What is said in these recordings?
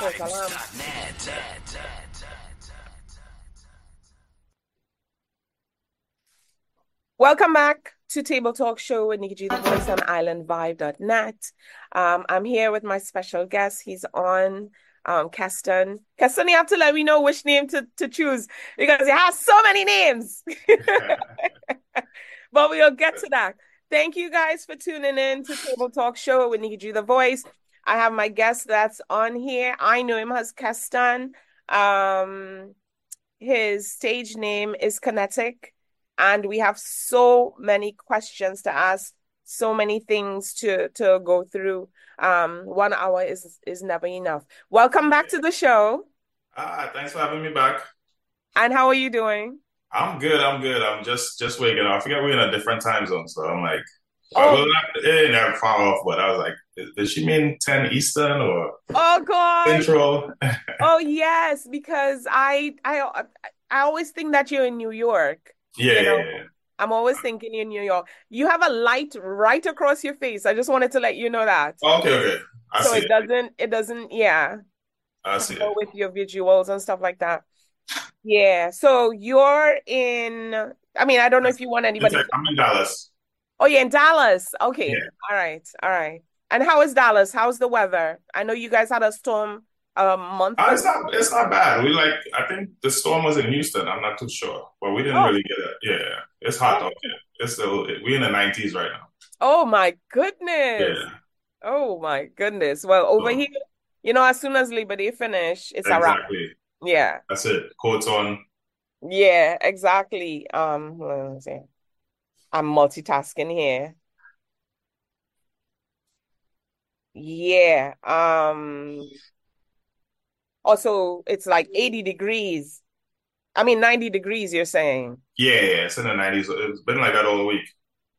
False alarm. Welcome back to Table Talk Show with Nikki G, the voice on islandvibe.net. I'm here with my special guest. He's on Keston. Keston, you have to let me know which name to choose because he has so many names. But we'll get to that. Thank you guys for tuning in to Table Talk Show with Nikki G, the voice. I have my guest that's on here. I know him as Keston. His stage name is Kinetic, and we have so many questions to ask, so many things to go through. 1 hour is never enough. Welcome back to the show. Thanks for having me back. And how are you doing? I'm good. I'm just waking up. I forget we're in a different time zone, so I'm like, Oh, it ain't that far off, but I was like, does she mean 10 Eastern or oh gosh. Central? Oh yes, because I always think that you're in New York. Yeah, You yeah, know, yeah. I'm always thinking you're in New York. You have a light right across your face. I just wanted to let you know that. Okay, okay. I So see it. it doesn't, yeah, I see go it. with your visuals and stuff like that. Yeah. So you're in, I mean, I don't know if you want It's anybody like to, I'm in Dallas. oh, you're in Dallas. Okay. Yeah. All right. All right. And how is Dallas? How's the weather? I know you guys had a storm a month ago. It's not bad. I think the storm was in Houston. I'm not too sure, but we didn't Oh, really get it. Yeah, it's hot oh, out here. It's still we're in the 90s right now. oh my goodness. Yeah. Oh my goodness. Well, over So here, as soon as Labor Day finish, it's a wrap. exactly. Yeah. That's it. Coats on. Yeah, exactly. Let me see. I'm multitasking here. Yeah. Also, it's like 80 degrees. I mean, 90 degrees, you're saying. Yeah, yeah, it's in the 90s. It's been like that all week.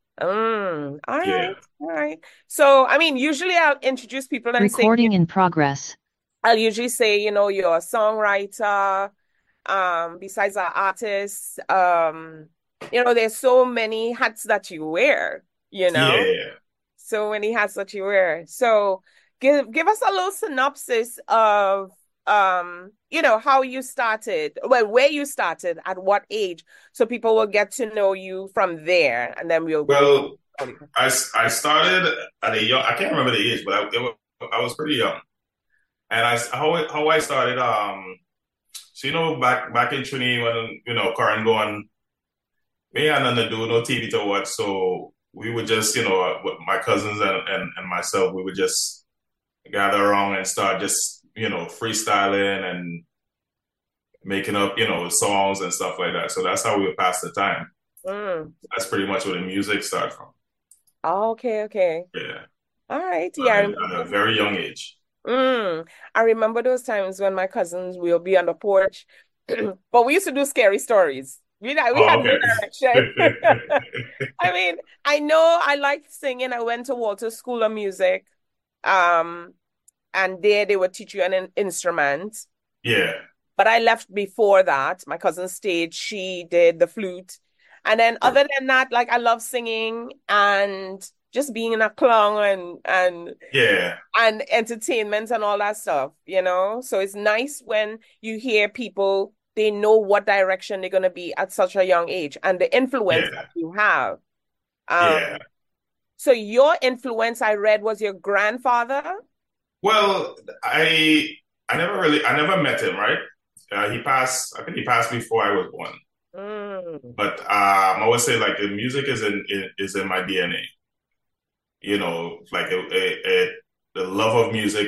All Yeah. right. All right. So, I mean, usually I'll introduce people and say, Recording in progress. I'll usually say, you're a songwriter, besides an artist. There's so many hats that you wear, you know? Yeah. So many hats that you wear. So give us a little synopsis of how you started, well, where you started, at what age, so people will get to know you from there, and then we'll go. Well, I started at a young, I can't remember the age, but I was pretty young. And how I started, so back in Trinity when, current going, we had nothing to do, no TV to watch. So we would just, with my cousins and myself, we would just gather around and start just, freestyling and making up, songs and stuff like that. So that's how we would pass the time. Mm. That's pretty much where the music started from. Oh, okay, okay. Yeah. All right. So Yeah, at a very young age. I remember those times when my cousins will be on the porch, but we used to do scary stories. We had Oh, no direction. okay. I mean, I know I liked singing. I went to Walter School of Music. Um, and there they would teach you an instrument. Yeah. But I left before that. My cousin stayed, she did the flute. And then other than that, like I love singing and just being in a clown Yeah. and entertainment and all that stuff. So it's nice when you hear people, they know what direction they're gonna be at such a young age and the influence Yeah. that you have. Yeah. So your influence, I read, was your grandfather. Well, I never met him, right? He passed, I think he passed before I was born. Mm. But I always say like the music is in my DNA. Like the love of music,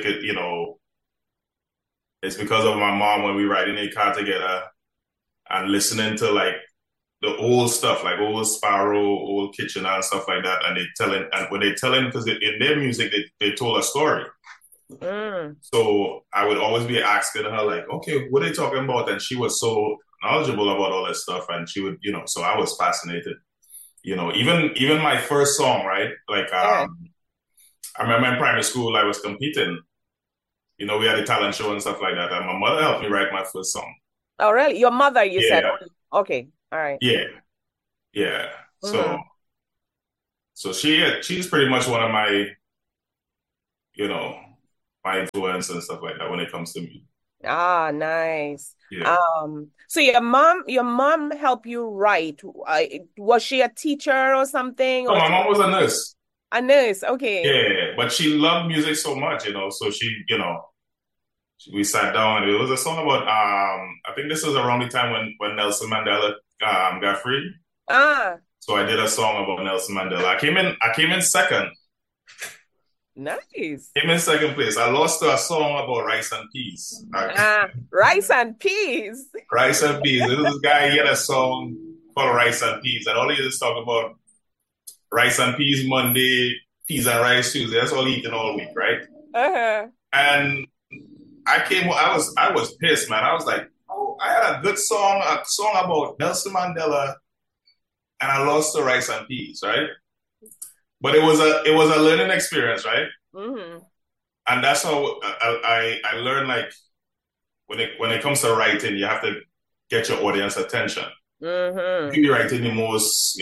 it's because of my mom when we ride in a car together and listening to like the old stuff, like old Sparrow, old Kitchener and stuff like that. And when they telling, because in their music, they told a story. Mm. So I would always be asking her, like, okay, what are they talking about? And she was so knowledgeable about all that stuff. And she would, so I was fascinated. Even my first song, right? Like, Yeah. I remember in primary school, I was competing. We had a talent show and stuff like that. And my mother helped me write my first song. Oh, really? Your mother, you said. Yeah, Okay. All right. yeah, yeah. So, Mm-hmm. so she's pretty much one of my, you know, my influence and stuff like that when it comes to me. Ah, nice. Yeah. So your mom helped you write. Was she a teacher or something, No, or my mom was a nurse. a nurse? Okay. Yeah, but she loved music so much, so we sat down. It was a song about I think this was around the time when Nelson Mandela got free. Ah, So I did a song about Nelson Mandela. I came in second. nice. Came in second place. I lost to a song about rice and peas. Ah, rice and peas. Rice and peas. This guy, he had a song called Rice and Peas, and all he is talking about rice and peas Monday, peas and rice Tuesday. That's all he eating all week, right? Uh-huh. And I was pissed, man. I was like, oh, I had a good song, a song about Nelson Mandela, and I lost to rice and peas, right? But it was a learning experience, right? Mm-hmm. And that's how I learned, like, when it comes to writing, you have to get your audience attention. You Mm-hmm. could be writing the most,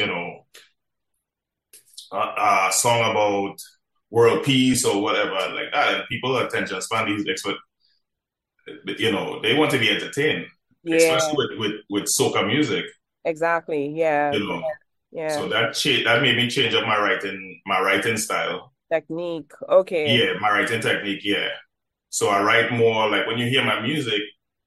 song about world peace or whatever like that, and people attention span these expert, they want to be entertained, especially Yeah, with soca music, exactly. Yeah, you yeah, know. yeah. So that made me change up my writing style. Technique. Okay. Yeah, my writing technique. Yeah. So I write more like when you hear my music,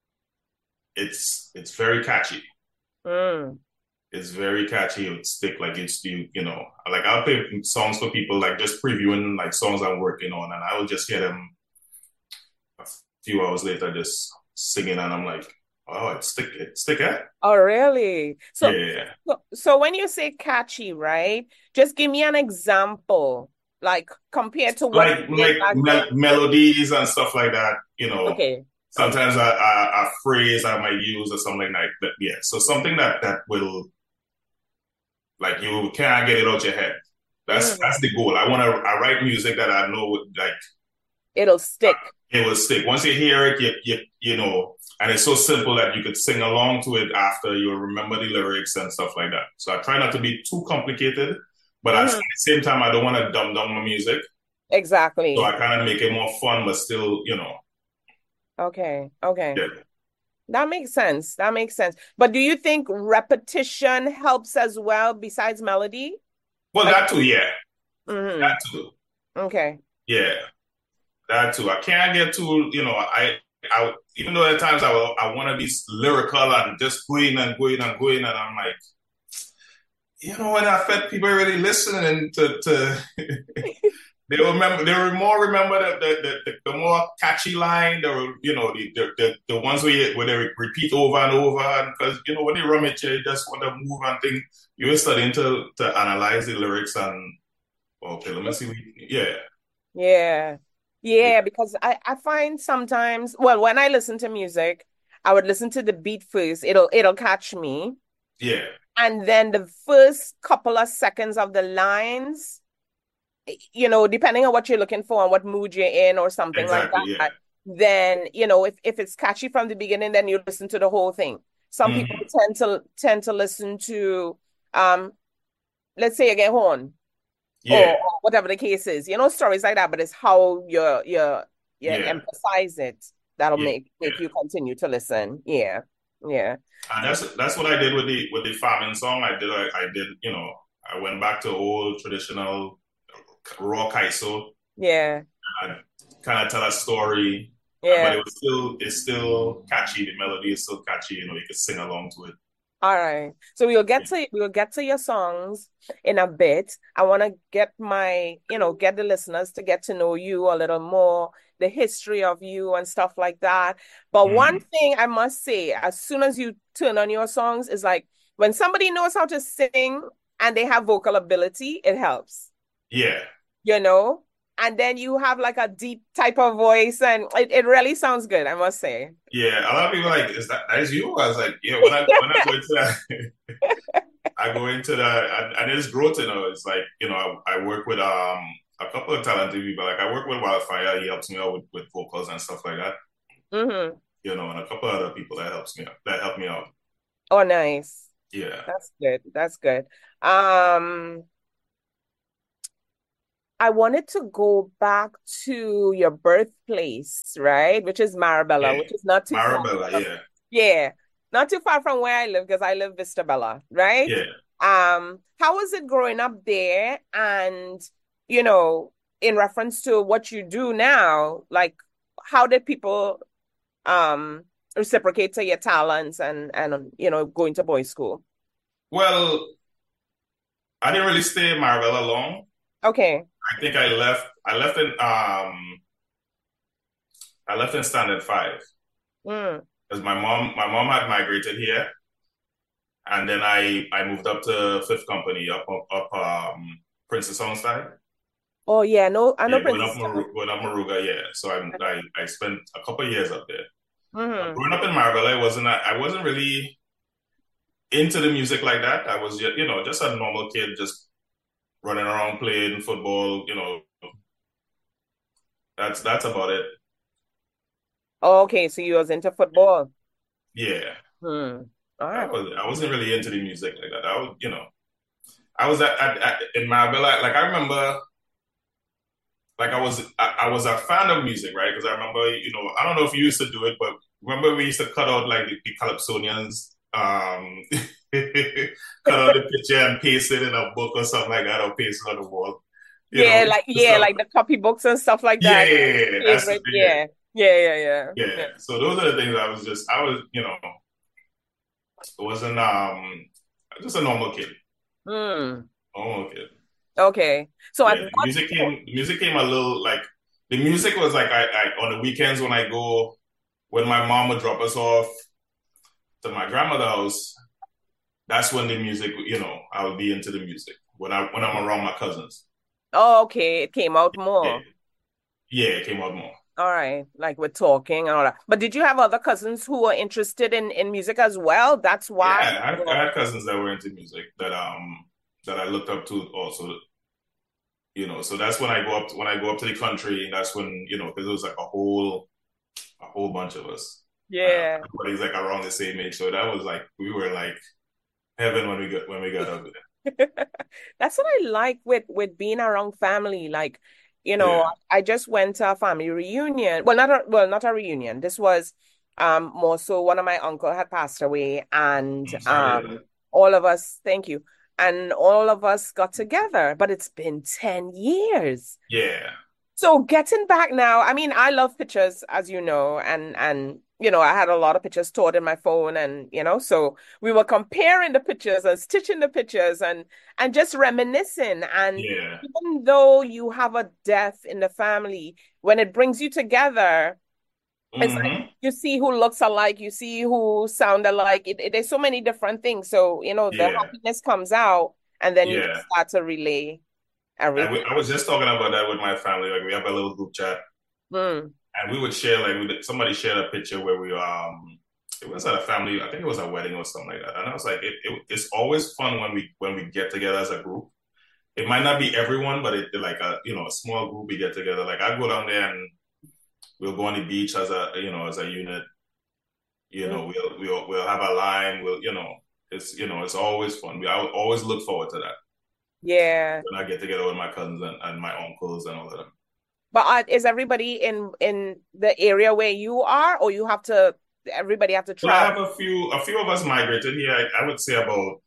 it's very catchy. Mm. It's very catchy. It would stick like like I'll play songs for people like just previewing like songs I'm working on, and I will just hear them a few hours later just singing, and I'm like, oh, it stick, eh? Oh, really? Yeah. So when you say catchy, right? Just give me an example, like compared to what Like you did back then. melodies and stuff like that. Okay. Okay. Sometimes a phrase I might use or something like that. Yeah. So something that will, like, you can't get it out your head. Mm. That's the goal. I write music that I know like It'll stick. it will stick. Once you hear it, and it's so simple that you could sing along to it after. You'll remember the lyrics and stuff like that. So I try not to be too complicated, but at Hmm. the same time, I don't want to dumb down my music. So Exactly. I kind of make it more fun, but still, Okay. Okay. yeah. That makes sense. That makes sense. But do you think repetition helps as well besides melody? Well, Like, that too, yeah. hmm. That too, Okay. yeah. That too. I can't get too, I even though at times I want to be lyrical and just going and going and going, and I'm like, when I felt people really listening to they will more remember the more catchy line, the ones where they repeat over and over, and because when you rummage, you just want to move and think. You're studying to analyze the lyrics and, okay, let me see. Yeah, Yeah. yeah, Yeah, because I find sometimes, well, when I listen to music, I would listen to the beat first. It'll catch me. yeah, And then the first couple of seconds of the lines, depending on what you're looking for and what mood you're in or something like exactly, yeah. that, then, if it's catchy from the beginning, then you listen to the whole thing. Some people Hmm. tend to listen to um, let's say you get horn or, Yeah, whatever the case is, stories like that, but it's how you yeah, emphasize it that'll yeah, make yeah. you continue to listen. Yeah. Yeah. And that's what I did with the farming song. I went back to old traditional raw kaiso. Yeah. I kind of tell a story, but Yeah. it's still catchy. The melody is still catchy. You could sing along to it. All right. So we'll get to your songs in a bit. I want to get the listeners to get to know you a little more, the history of you and stuff like that. But one Mm. thing I must say, as soon as you turn on your songs, is like when somebody knows how to sing and they have vocal ability, it helps, Yeah, you know? And then you have like a deep type of voice and it really sounds good, I must say. yeah. A lot of people are like, is that is you? I was like, yeah. When I go into that, I go into that, and it's growth. It's like, I work with a couple of talented people. Like, I work with Wildfire. He helps me out with vocals and stuff like that. Hmm. And a couple of other people that help me out. Oh, nice. Yeah. That's good. That's good. Um, I wanted to go back to your birthplace, right? Which is Marabella, Yeah. which is not too far Marabella, from, yeah. yeah, not too far from where I live because I live Vista Bella, right? Yeah. How was it growing up there? And, you know, in reference to what you do now, like how did people um reciprocate to your talents and going to boys' school? Well, I didn't really stay in Marabella long. Okay. I think I left in standard five Mm. because my mom had migrated here, and then I moved up to Fifth Company up Princess Homestead. Oh yeah, no, I know Yeah, Princess Town. Going up Maruga, yeah. So I spent a couple of years up there. But Mm-hmm. growing up in Marabella, I wasn't really into the music like that. I was just a normal kid, just running around playing football. That's about it. Okay, so you was into football. Yeah, Hmm. All right. I wasn't really into the music like that. I was in Marabella. Like I remember, like I was a fan of music, right? Because I remember, I don't know if you used to do it, but remember we used to cut out like the Calypsonians, cut out the picture and paste it in a book or something like that, or paste it on the wall. Yeah, So like the copybooks and stuff like yeah, that. yeah, yeah, yeah. That's the Favorite, thing. yeah. Yeah. Yeah. So those are the things I was, it wasn't just a normal kid, Hmm. normal kid. Okay. So at Yeah, what point? the music came a little like the music was like I on the weekends when I go when my mom would drop us off to my grandmother's house, that's when the music, I would be into the music when I'm around my cousins. Oh, okay, it came out Yeah, more. yeah, it came out more. All right, like we're talking and all that. But did you have other cousins who were interested in music as well? That's why. Yeah, I had cousins that were into music that I looked up to also. So that's when I go up to the country. That's when because it was like a whole bunch of us. Yeah. Everybody's like around the same age, so that was like we were like heaven when we got up That's what I like with being around family. Like, there. I just went to a family reunion. Well, not a reunion. This was more so one of my uncle had passed away and Yeah, I'm sorry to hear that. all of us, thank you. And all of us got together, but it's been 10 years. Yeah, So getting back now, I mean, I love pictures, as you know, and I had a lot of pictures stored in my phone, and so we were comparing the pictures and stitching the pictures and just reminiscing. And yeah. even though you have a death in the family, when it brings you together, it's like Hmm. you see who looks alike, you see who sound alike. There's so many different things. So the Yeah, happiness comes out, and then you just yeah. start to relay everything. I was just talking about that with my family. Like we have a little group chat, Mm, and we would share somebody shared a picture where it was at a family. I think it was a wedding or something like that. And I was like, it's always fun when we get together as a group. It might not be everyone, but like a small group we get together. Like I go down there and we'll go on the beach as as a unit. mm. We'll have a line. It's always fun. I always look forward to that Yeah. when I get together with my cousins and my uncles and all of them. But is everybody in the area where you are, or everybody have to Well, I travel? have a few of us migrated here. I would say about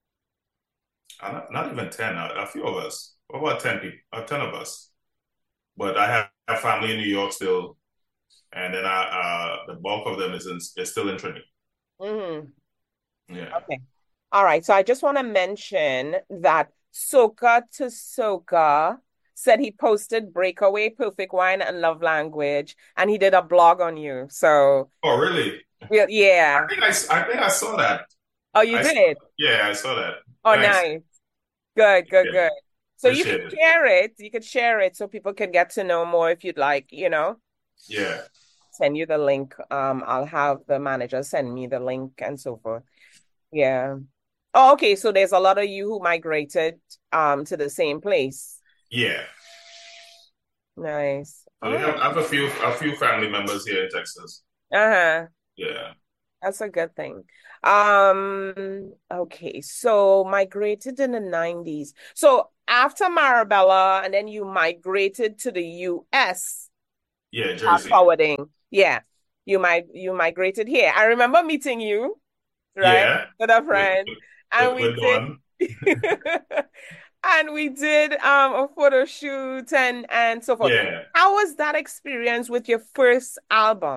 not even 10. A few of us, about 10 people, 10 of us. But I have family in New York still, and then the bulk of them is still in Trinity. Hmm. Yeah. Okay. All right. So I just want to mention that Soka to Soka said he posted Breakaway, Perfect Wine, and Love Language, and he did a blog on you. So, Oh, really? yeah. I think I saw that. Oh, you I saw, did? yeah, I saw that. Oh, Thanks. nice. Good, good, Yeah, good. So you could appreciate it. share it. You could share it so people can get to know more if you'd like, Yeah, send you the link. I'll have the manager send me the link and so forth. Yeah. Oh, okay. So there's a lot of you who migrated to the same place. yeah. Nice. So All right. I have a few family members here in Texas. Uh-huh. Yeah. That's a good thing. Okay, so migrated in the 90s. So after Marabella, and then you migrated to the US, Yeah, Jersey. forwarding. Yeah, you migrated here. I remember meeting you, right, Yeah, with a with friend, and with, we with did Dawn. and we did a photo shoot and so forth. Yeah. How was that experience with your first album?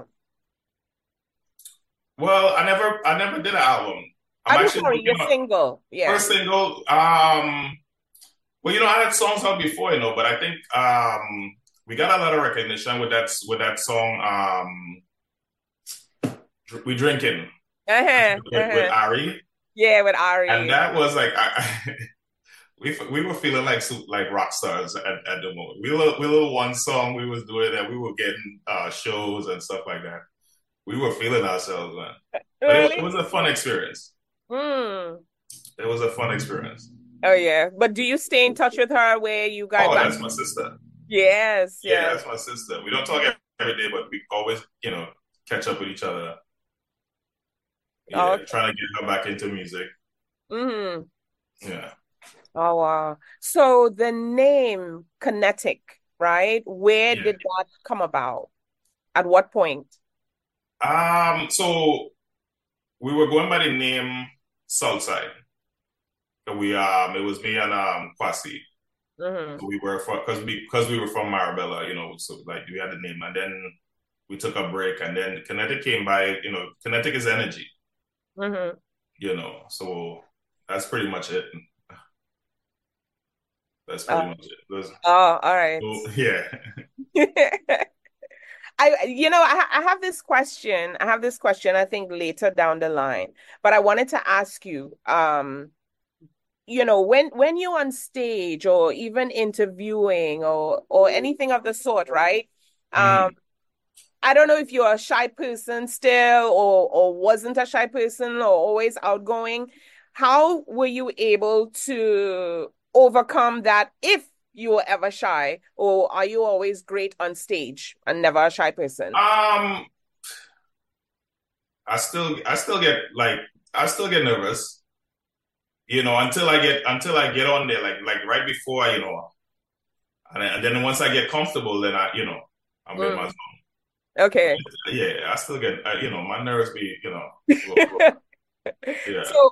Well, I never did an album. I'm I'm actually sorry, working your on single. Yeah. first single. Well, I had songs out before, but I think we got a lot of recognition with that song. We drinking Uh-huh. with Uh-huh. Ari, Yeah, with and Ari. that was like we were feeling like rock stars at the moment. We little one song we was doing, and we were getting shows and stuff like that. We were feeling ourselves, man. But it Really? was a fun experience. Hmm. It was a fun experience. Oh yeah. But do you stay in touch with her where you guys Oh, like that's my sister. yes, Yeah, yes. that's my sister. We don't talk every day, but we always, catch up with each other. Yeah, Okay. trying to get her back into music. Hmm. Yeah, Oh wow. So the name Kinetic, right? Where yeah. did that come about? At what point? So we were going by the name Southside. So it was me and Kwasi. Hmm. So we were because we were from Marabella, so like we had the name, and then we took a break, and then Kinetic came by. Kinetic is energy. Hmm. So that's pretty much it. That's pretty Oh, much it. all right. So, yeah. I have this question. I have this question, I think later down the line, but I wanted to ask you, when you're on stage or even interviewing or anything of the sort, right? Um, Mhm. I don't know if you're a shy person still or wasn't a shy person or always outgoing. How were you able to overcome that if you were ever shy, or are you always great on stage and never a shy person? Um, I still get I still get nervous, until I get on there, like right before, and then once I get comfortable, then I'm in my Mm, zone. okay. Yeah, I still get, my nerves be, yeah. So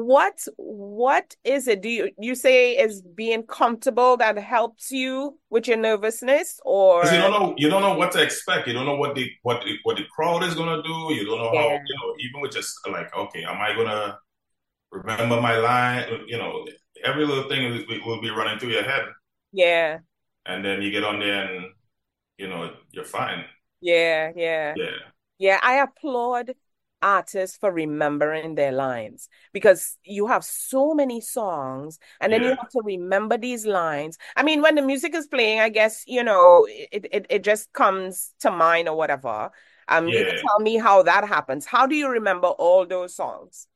what is it? Do you say is being comfortable that helps you with your nervousness Because or you don't know what to expect. You don't know what the crowd is gonna do. You don't know how, yeah, even with just like, okay, am I gonna remember my line? Every little thing will be running through your head, yeah, and then you get on there and you're fine. yeah, yeah. Yeah, Yeah, I applaud artists for remembering their lines because you have so many songs and then you yeah, have to remember these lines. I mean, when the music is playing, I guess, it just comes to mind or whatever. You can yeah. tell me how that happens. How do you remember all those songs?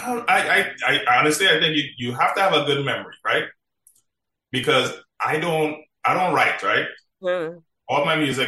I honestly, I think you have to have a good memory, right? Because I don't write, right? Hmm. All my music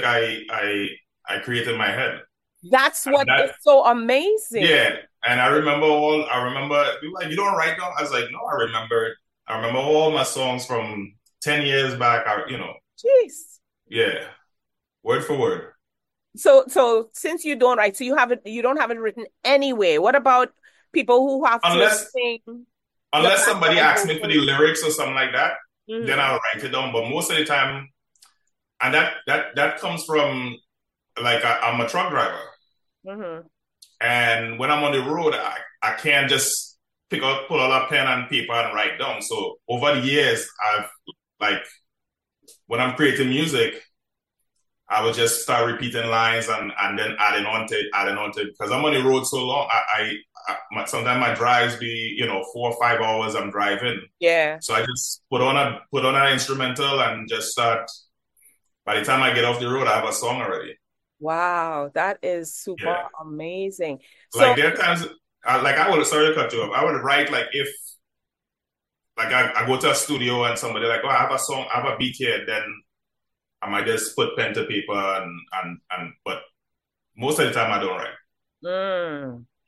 I create in my head. That's And what is that so amazing. Yeah, and I remember people like, you don't write down. I was like, no, I remember it. I remember all my songs from 10 years back. Jeez. Yeah, word for word. So since you don't write, so you don't have it written anyway. What about people who have to Unless sing the unless somebody background asks me for the vocals? lyrics or something like that, then Hmm. I'll write it down. But most of the time, and that comes from, like, I'm a truck driver, Hmm. and when I'm on the road, I can't just pull out a pen and paper and write down. So over the years, I've, like, when I'm creating music, I would just start repeating lines and then adding on to it. Because I'm on the road so long. Sometimes my drives be 4 or 5 hours. I'm driving, Yeah. so I just put on an instrumental and just start. By the time I get off the road, I have a song already. Wow, that is super Yeah, amazing. So, like there are times, like I would, sorry to cut you off. I would write, like, if, like, I go to a studio and somebody like, oh, I have a song, I have a beat here, then I might just put pen to paper, but most of the time I don't write. mm,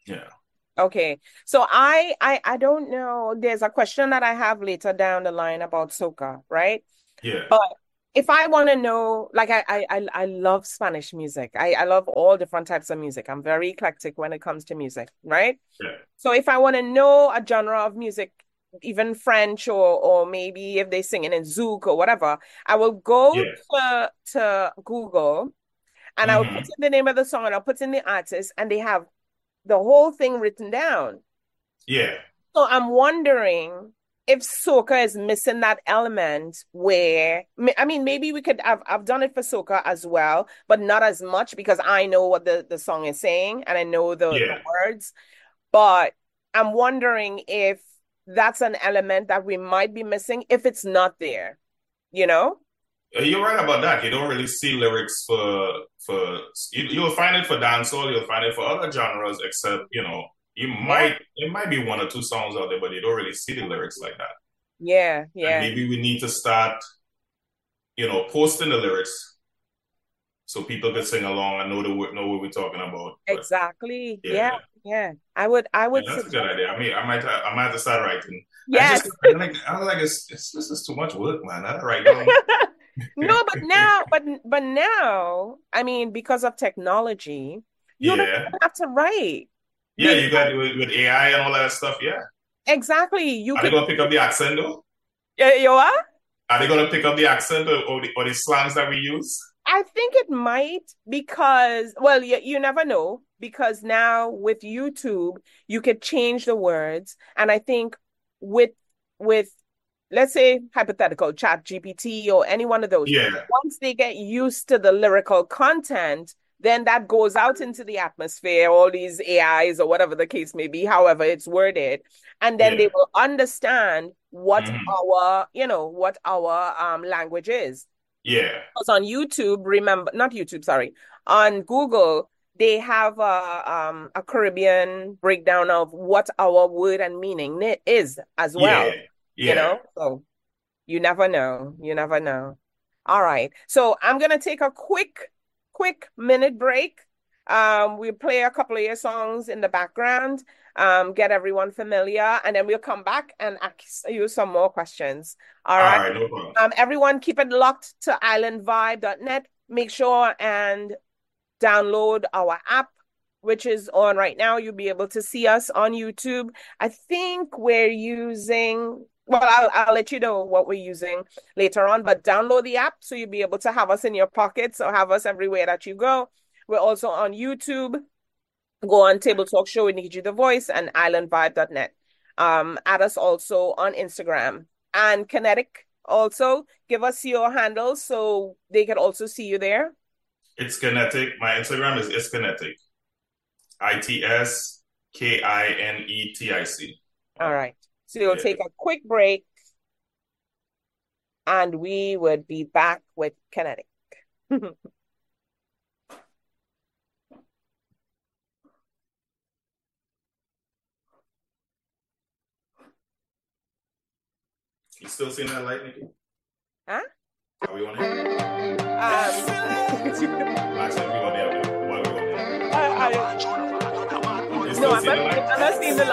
Yeah. Okay. So I don't know. There's a question that I have later down the line about soca, right? Yeah. But if I want to know, like I love Spanish music. I love all different types of music. I'm very eclectic when it comes to music, right? Yeah. So if I want to know a genre of music, even French or maybe if they sing it in Zouk or whatever, I will go Yeah. to Google and I will put Hmm. in the name of the song and I'll put in the artist and they have the whole thing written down. Yeah. So I'm wondering if soca is missing that element where I mean maybe we could have I've done it for soca as well, but not as much because I know what the song is saying and I know the Yeah. words. But I'm wondering if that's an element that we might be missing if it's not there, you know? You're right about that. You don't really see lyrics for you'll find it for dancehall, you'll find it for other genres, except Yeah. there might be one or two songs out there, but you don't really see the lyrics like that. Yeah, And yeah. maybe we need to start, posting the lyrics so people could sing along and know what we're talking about. But Exactly. Yeah, yeah, yeah. I would that's a good suggest idea. that. I might have to start writing. Yes. I was like, it's this is too much work, man. I gotta write down. No, but now, I mean, because of technology, you don't Yeah, even have to write. yeah, Because you got with AI and all that stuff. Yeah, exactly, you are they could gonna pick up the accent though? you are? Are they gonna pick up the accent or the slangs that we use? I think it might because, well, you never know because now with YouTube, you could change the words. And I think with with let's say hypothetical chat GPT or any one of those, Yeah, once they get used to the lyrical content, then that goes out into the atmosphere, all these AIs or whatever the case may be, however it's worded, and then yeah, they will understand what hmm our language is. yeah, Because on YouTube, remember, not YouTube, sorry, on Google, they have a Caribbean breakdown of what our word and meaning is as yeah, well, yeah. So you never know. You never know. All right. So I'm gonna take a quick minute break. We'll play a couple of your songs in the background, get everyone familiar, and then we'll come back and ask you some more questions. All All right. right, no problem. Everyone keep it locked to islandvibe.net. Make sure and download our app, which is on right now. You'll be able to see us on YouTube. I think we're using, well, I'll let you know what we're using later on, but download the app so you'll be able to have us in your pockets or have us everywhere that you go. We're also on YouTube. Go on Table Talk Show with Nikki G The Voice and islandvibe.net. Add us also on Instagram and Kinetic. Also, give us your handles so they can also see you there. It's Kinetic. My Instagram is It's Kinetic. ITSKINETIC. All right. So we'll Yeah. take a quick break and we would be back with Kinetic. You still seeing that light, Nikki? Huh? Are we on here? Um, Actually, we on there. Why we on there? I, You no, still seeing the light? I'm not seeing the